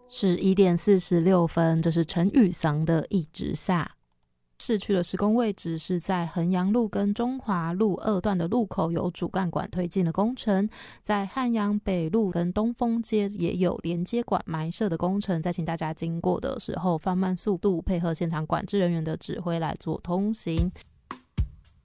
11点46分，这是陈宇桑的一直下。市区的施工位置是在衡阳路跟中华路2段的路口有主干管推进的工程，在汉阳北路跟东风街也有连接管埋设的工程，再请大家经过的时候放慢速度，配合现场管制人员的指挥来做通行。